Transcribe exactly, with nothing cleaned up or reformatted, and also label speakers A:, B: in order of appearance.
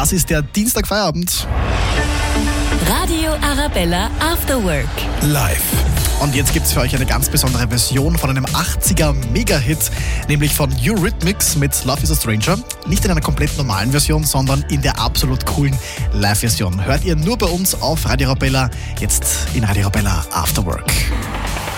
A: Das ist der Dienstagfeierabend.
B: Radio Arabella After Work.
A: Live. Und jetzt gibt's für euch eine ganz besondere Version von einem achtziger Mega-Hit, nämlich von Eurythmics mit Love is a Stranger. Nicht in einer komplett normalen Version, sondern in der absolut coolen Live-Version. Hört ihr nur bei uns auf Radio Arabella, jetzt in Radio Arabella After Work.